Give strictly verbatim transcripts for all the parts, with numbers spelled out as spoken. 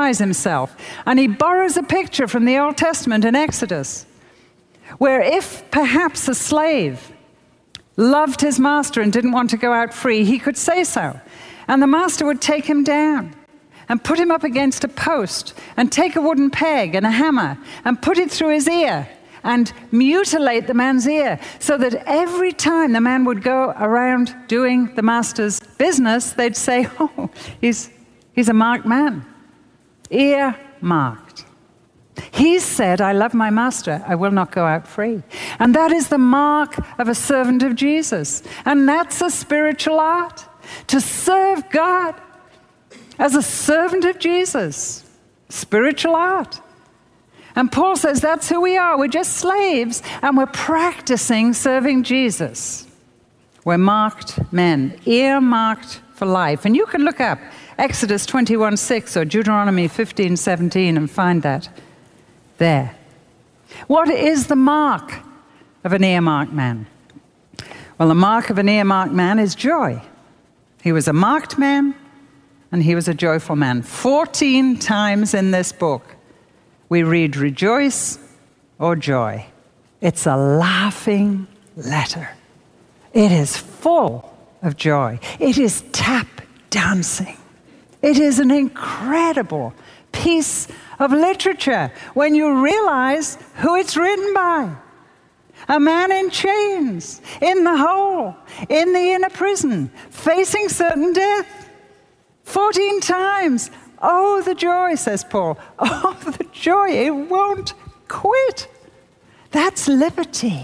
identifies himself. And he borrows a picture from the Old Testament in Exodus, where if perhaps a slave loved his master and didn't want to go out free, he could say so. And the master would take him down and put him up against a post and take a wooden peg and a hammer and put it through his ear and mutilate the man's ear, so that every time the man would go around doing the master's business, they'd say, oh, he's, he's a marked man. Ear marked. He said, I love my master, I will not go out free. And that is the mark of a servant of Jesus. And that's a spiritual art, to serve God as a servant of Jesus. Spiritual art. And Paul says that's who we are. We're just slaves, and we're practicing serving Jesus. We're marked men, earmarked for life. And you can look up Exodus twenty-one six or Deuteronomy fifteen seventeen and find that there. What is the mark of an earmarked man? Well, the mark of an earmarked man is joy. He was a marked man, and he was a joyful man. Fourteen times in this book, we read rejoice or joy. It's a laughing letter. It is full of joy. It is tap dancing. It is an incredible piece of literature when you realize who it's written by. A man in chains, in the hole, in the inner prison, facing certain death. Fourteen times. Oh, the joy, says Paul. Oh, the joy. It won't quit. That's liberty.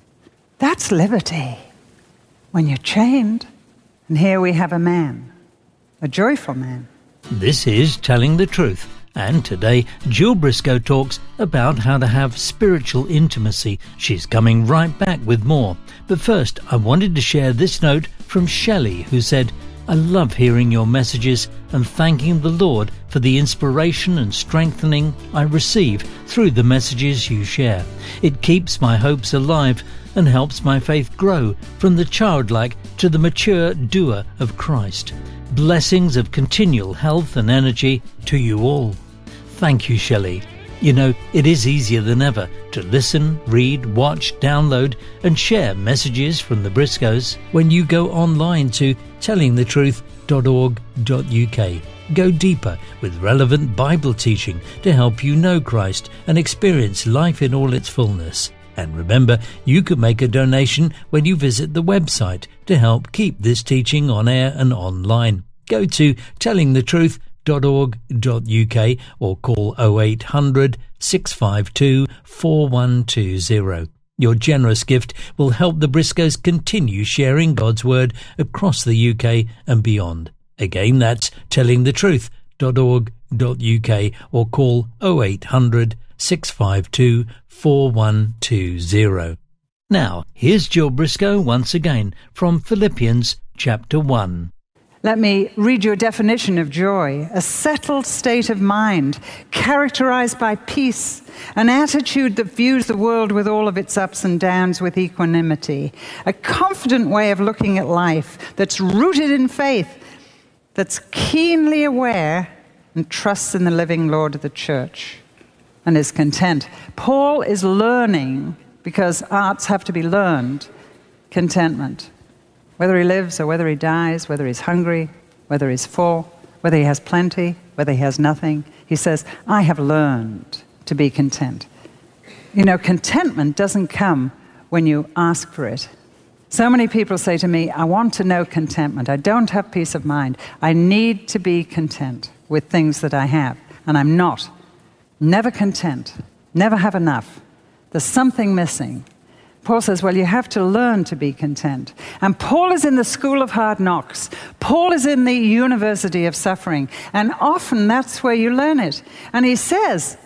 That's liberty. When you're chained. And here we have a man, a joyful man. This is Telling the Truth. And today, Jill Briscoe talks about how to have spiritual intimacy. She's coming right back with more. But first, I wanted to share this note from Shelley, who said, I love hearing your messages and thanking the Lord for the inspiration and strengthening I receive through the messages you share. It keeps my hopes alive and helps my faith grow from the childlike to the mature doer of Christ. Blessings of continual health and energy to you all. Thank you, Shelley. You know, it is easier than ever to listen, read, watch, download and share messages from the Briscoes when you go online to telling the truth dot org dot U K. Go deeper with relevant Bible teaching to help you know Christ and experience life in all its fullness. And remember, you can make a donation when you visit the website to help keep this teaching on air and online. Go to telling the truth dot org dot U K or call oh eight hundred, six five two, four one two zero. Your generous gift will help the Briscoes continue sharing God's Word across the U K and beyond. Again, that's telling the truth dot org dot U K or call oh eight hundred, six five two, four one two zero. Now, here's Jill Briscoe once again from Philippians chapter one. Let me read you a definition of joy. A settled state of mind, characterized by peace, an attitude that views the world with all of its ups and downs with equanimity, a confident way of looking at life that's rooted in faith, that's keenly aware and trusts in the living Lord of the church and is content. Paul is learning, because arts have to be learned, contentment. Whether he lives or whether he dies, whether he's hungry, whether he's full, whether he has plenty, whether he has nothing, he says, I have learned to be content. You know, contentment doesn't come when you ask for it. So many people say to me, I want to know contentment. I don't have peace of mind. I need to be content with things that I have, and I'm not. Never content. Never have enough. There's something missing. Paul says, well, you have to learn to be content. And Paul is in the school of hard knocks. Paul is in the university of suffering. And often that's where you learn it. And he says,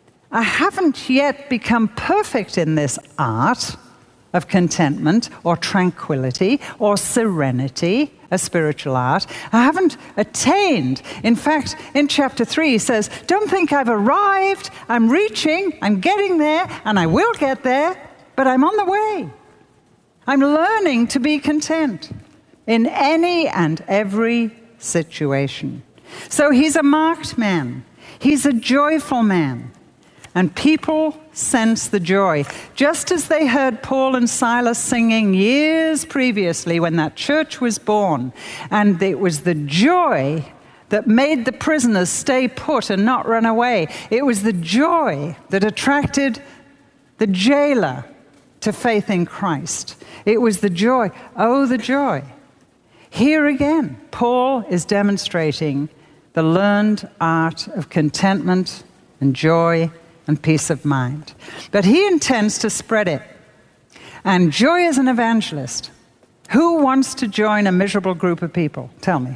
I haven't yet become perfect in this art of contentment or tranquility or serenity, a spiritual art. I haven't attained. In fact, in chapter three, he says, don't think I've arrived. I'm reaching. I'm getting there. And I will get there. But I'm on the way. I'm learning to be content in any and every situation. So he's a marked man. He's a joyful man. And people sense the joy. Just as they heard Paul and Silas singing years previously when that church was born, and it was the joy that made the prisoners stay put and not run away. It was the joy that attracted the jailer to faith in Christ. It was the joy. Oh, the joy. Here again, Paul is demonstrating the learned art of contentment and joy and peace of mind. But he intends to spread it. And joy as an evangelist. Who wants to join a miserable group of people? Tell me.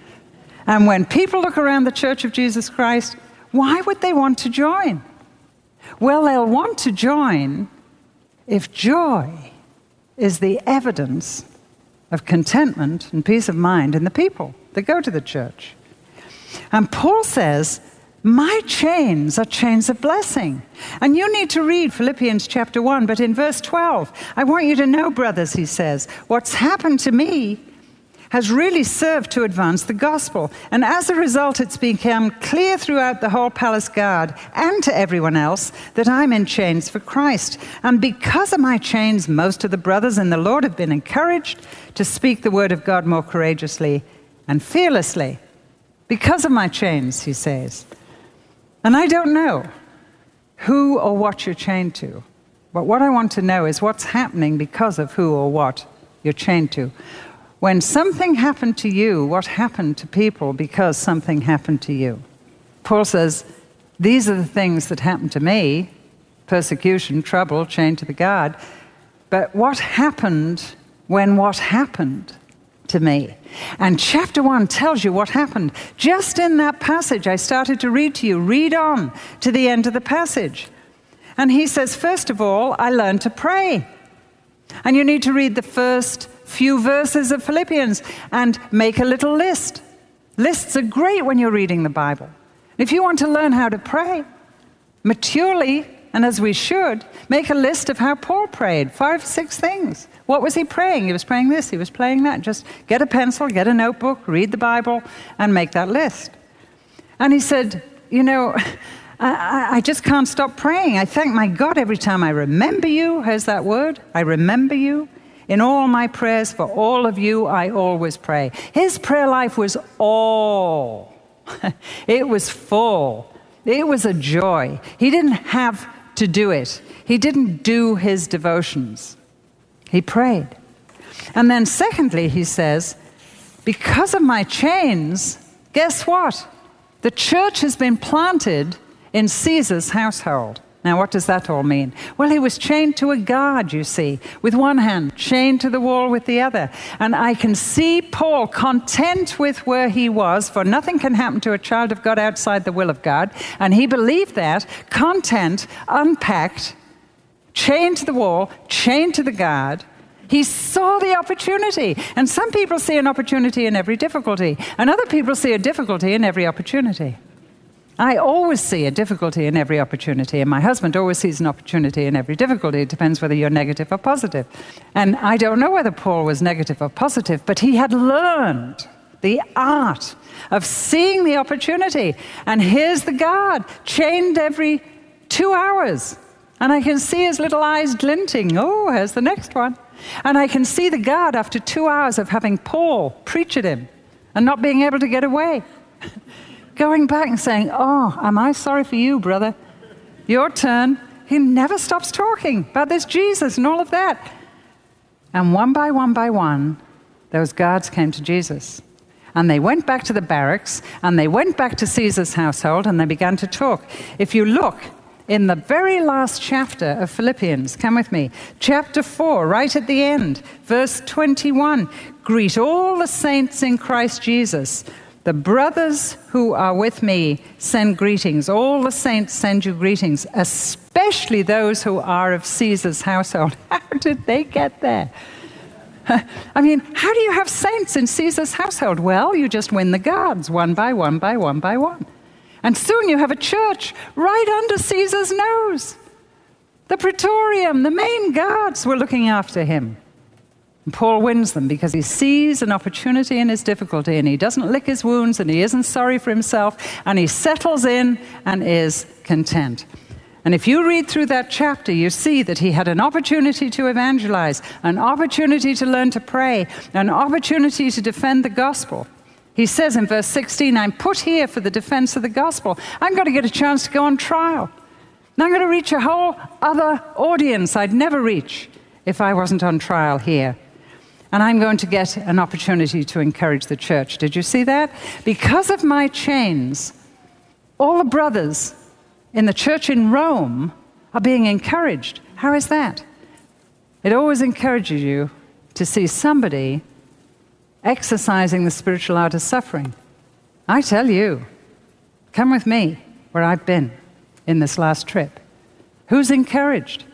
And when people look around the Church of Jesus Christ, why would they want to join? Well, they'll want to join if joy is the evidence of contentment and peace of mind in the people that go to the church. And Paul says, my chains are chains of blessing. And you need to read Philippians chapter one, but in verse twelve, I want you to know, brothers, he says, what's happened to me has really served to advance the gospel. And as a result, it's become clear throughout the whole palace guard and to everyone else that I'm in chains for Christ. And because of my chains, most of the brothers in the Lord have been encouraged to speak the word of God more courageously and fearlessly. Because of my chains, he says. And I don't know who or what you're chained to. But what I want to know is what's happening because of who or what you're chained to. When something happened to you, what happened to people because something happened to you? Paul says, these are the things that happened to me, persecution, trouble, chained to the guard. But what happened when what happened to me? And chapter one tells you what happened. Just in that passage I started to read to you, read on to the end of the passage. And he says, first of all, I learned to pray. And you need to read the first few verses of Philippians and make a little list. Lists are great when you're reading the Bible. If you want to learn how to pray maturely, and as we should, make a list of how Paul prayed, five, six things. What was he praying? He was praying this, he was praying that. Just get a pencil, get a notebook, read the Bible, and make that list. And he said, you know, I, I just can't stop praying. I thank my God every time I remember you. Here's that word. I remember you. In all my prayers for all of you, I always pray. His prayer life was all. It was full. It was a joy. He didn't have to do it. He didn't do his devotions. He prayed. And then secondly, he says, because of my chains, guess what? The church has been planted in Caesar's household. Now, what does that all mean? Well, he was chained to a guard, you see, with one hand, chained to the wall with the other. And I can see Paul content with where he was, for nothing can happen to a child of God outside the will of God. And he believed that, content, unpacked, chained to the wall, chained to the guard. He saw the opportunity. And some people see an opportunity in every difficulty, and other people see a difficulty in every opportunity. I always see a difficulty in every opportunity, and my husband always sees an opportunity in every difficulty. It depends whether you're negative or positive. And I don't know whether Paul was negative or positive, but he had learned the art of seeing the opportunity. And here's the guard, chained every two hours. And I can see his little eyes glinting. Oh, here's the next one. And I can see the guard after two hours of having Paul preach at him and not being able to get away. Going back and saying, oh, am I sorry for you, brother? Your turn. He never stops talking about this Jesus and all of that. And one by one by one, those guards came to Jesus. And they went back to the barracks, and they went back to Caesar's household, and they began to talk. If you look in the very last chapter of Philippians, come with me, chapter four, right at the end, verse twenty-one, greet all the saints in Christ Jesus. The brothers who are with me send greetings. All the saints send you greetings, especially those who are of Caesar's household. How did they get there? I mean, how do you have saints in Caesar's household? Well, you just win the guards one by one by one by one. And soon you have a church right under Caesar's nose. The Praetorium, the main guards were looking after him. And Paul wins them because he sees an opportunity in his difficulty, and he doesn't lick his wounds, and he isn't sorry for himself, and he settles in and is content. And if you read through that chapter, you see that he had an opportunity to evangelize, an opportunity to learn to pray, an opportunity to defend the gospel. He says in verse sixteen, I'm put here for the defense of the gospel. I'm going to get a chance to go on trial. And I'm going to reach a whole other audience I'd never reach if I wasn't on trial here. And I'm going to get an opportunity to encourage the church. Did you see that? Because of my chains, all the brothers in the church in Rome are being encouraged. How is that? It always encourages you to see somebody exercising the spiritual art of suffering. I tell you, come with me where I've been in this last trip. Who's encouraged?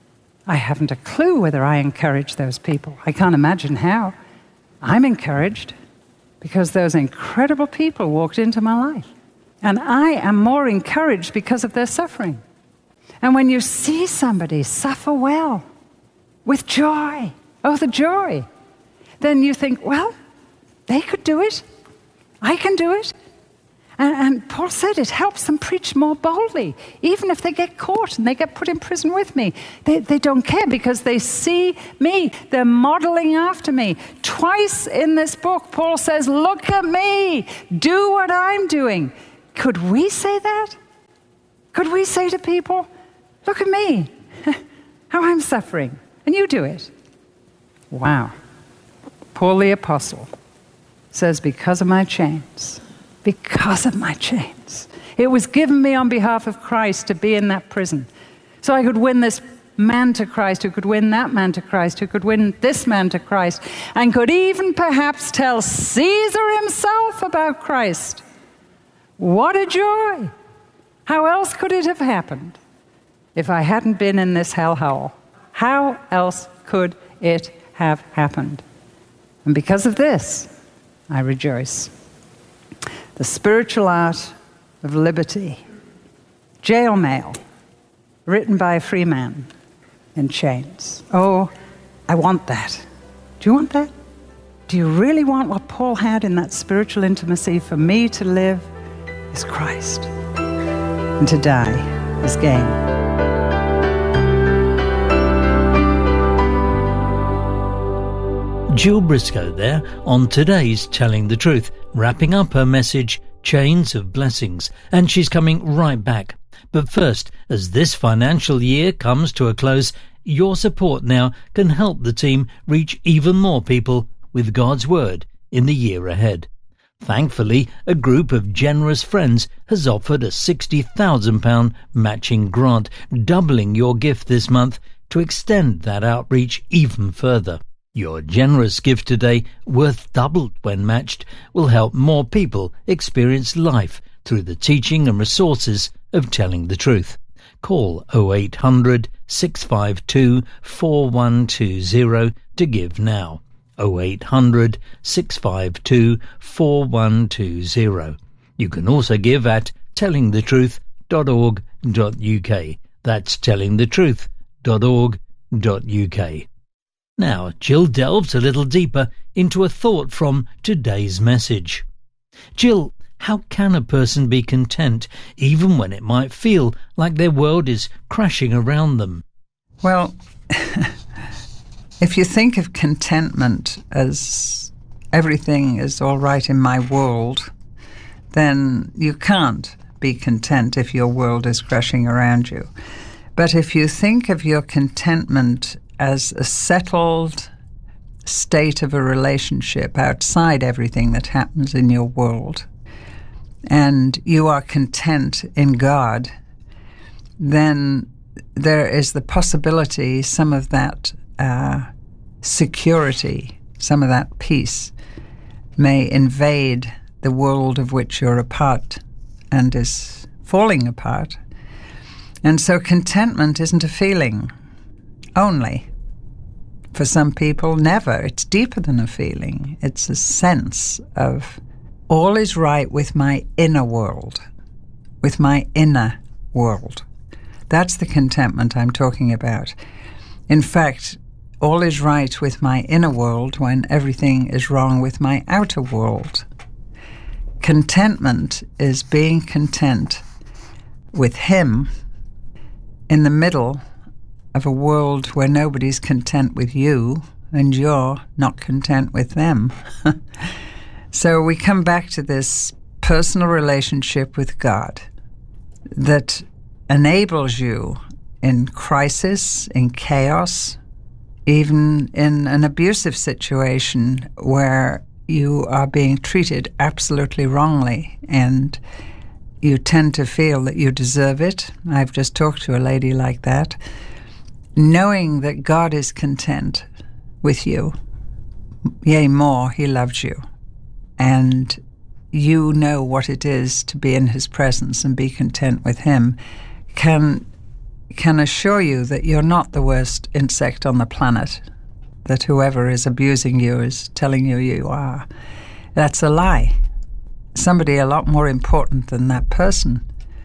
I haven't a clue whether I encourage those people. I can't imagine how. I'm encouraged because those incredible people walked into my life. And I am more encouraged because of their suffering. And when you see somebody suffer well, with joy, oh, the joy, then you think, well, they could do it. I can do it. And, and Paul said it helps them preach more boldly. Even if they get caught and they get put in prison with me, they, they don't care because they see me. They're modeling after me. Twice in this book, Paul says, look at me. Do what I'm doing. Could we say that? Could we say to people, look at me, how I'm suffering, and you do it? Wow. Paul the Apostle says, because of my chains, because of my chains. It was given me on behalf of Christ to be in that prison. So I could win this man to Christ, who could win that man to Christ, who could win this man to Christ, and could even perhaps tell Caesar himself about Christ. What a joy! How else could it have happened if I hadn't been in this hellhole? How else could it have happened? And because of this, I rejoice. The spiritual art of liberty. Jail mail, written by a free man in chains. Oh, I want that. Do you want that? Do you really want what Paul had in that spiritual intimacy? For me to live is Christ, and to die is gain. Jill Briscoe there on today's Telling the Truth, wrapping up her message, Chains of Blessings, and she's coming right back. But first, as this financial year comes to a close, your support now can help the team reach even more people with God's Word in the year ahead. Thankfully, a group of generous friends has offered a sixty thousand pounds matching grant, doubling your gift this month to extend that outreach even further. Your generous gift today, worth doubled when matched, will help more people experience life through the teaching and resources of Telling the Truth. Call oh eight hundred, six five two, four one two zero to give now. oh eight hundred, six five two, four one two zero. You can also give at telling the truth dot org dot U K. That's telling the truth dot org dot U K. Now, Jill delves a little deeper into a thought from today's message. Jill, how can a person be content even when it might feel like their world is crashing around them? Well, if you think of contentment as everything is all right in my world, then you can't be content if your world is crashing around you. But if you think of your contentment as a settled state of a relationship outside everything that happens in your world, and you are content in God, then there is the possibility some of that uh, security, some of that peace may invade the world of which you're a part and is falling apart. And so contentment isn't a feeling only. For some people, never. It's deeper than a feeling. It's a sense of all is right with my inner world, with my inner world. That's the contentment I'm talking about. In fact, all is right with my inner world when everything is wrong with my outer world. Contentment is being content with Him in the middle of a world where nobody's content with you and you're not content with them. So we come back to this personal relationship with God that enables you in crisis, in chaos, even in an abusive situation where you are being treated absolutely wrongly and you tend to feel that you deserve it. I've just talked to a lady like that. Knowing that God is content with you, yea, more, He loves you, and you know what it is to be in His presence and be content with Him, can can assure you that you're not the worst insect on the planet, that whoever is abusing you is telling you you are. That's a lie. Somebody a lot more important than that person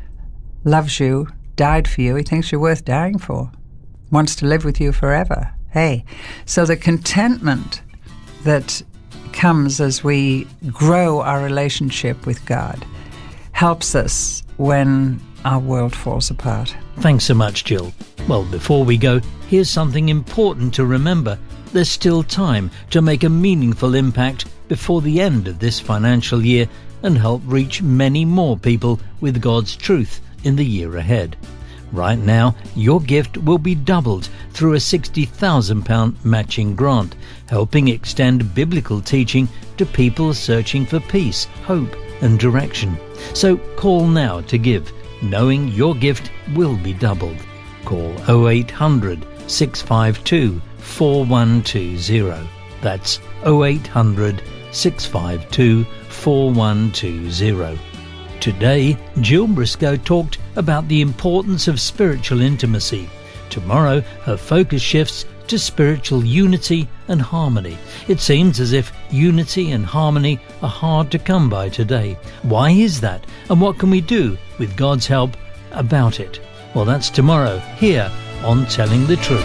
loves you, died for you, he thinks you're worth dying for, wants to live with you forever. Hey, so the contentment that comes as we grow our relationship with God helps us when our world falls apart. Thanks so much, Jill. Well, before we go, here's something important to remember. There's still time to make a meaningful impact before the end of this financial year and help reach many more people with God's truth in the year ahead. Right now, your gift will be doubled through a sixty thousand pounds matching grant, helping extend biblical teaching to people searching for peace, hope and direction. So call now to give, knowing your gift will be doubled. Call oh eight hundred, six five two, four one two zero. That's oh eight hundred, six five two, four one two zero. Today, Jill Briscoe talked about the importance of spiritual intimacy. Tomorrow, her focus shifts to spiritual unity and harmony. It seems as if unity and harmony are hard to come by today. Why is that? And what can we do, with God's help, about it? Well, that's tomorrow, here on Telling the Truth.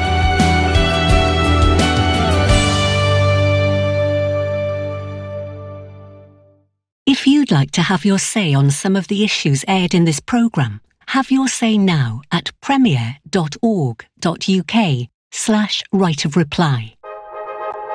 If you'd like to have your say on some of the issues aired in this programme, have your say now at premier.org.uk slash right of reply.